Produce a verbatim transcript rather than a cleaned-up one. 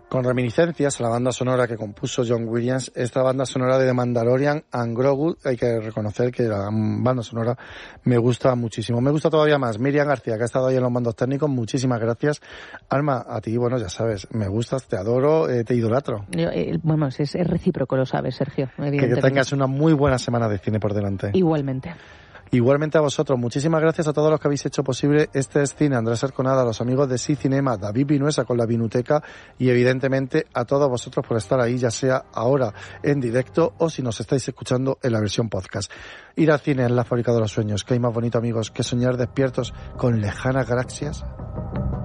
Con reminiscencias a la banda sonora que compuso John Williams, esta banda sonora de The Mandalorian and Grogu, hay que reconocer que la banda sonora me gusta muchísimo. Me gusta todavía más Miriam García, que ha estado ahí en los mandos técnicos. Muchísimas gracias. Alma, a ti, bueno, ya sabes, me gustas, te adoro, eh, te idolatro. Yo, eh, bueno, es, es recíproco, lo sabes, Sergio, evidentemente. Que tengas una muy buena semana de cine por delante. Igualmente. Igualmente a vosotros. Muchísimas gracias a todos los que habéis hecho posible Este es Cine, Andrés Arconada, a los amigos de Sí Cinema, David Vinuesa con la Vinuteca y evidentemente a todos vosotros por estar ahí, ya sea ahora en directo o si nos estáis escuchando en la versión podcast. Ir al cine es la fábrica de los sueños. ¿Qué hay más bonito, amigos, que soñar despiertos con lejanas galaxias?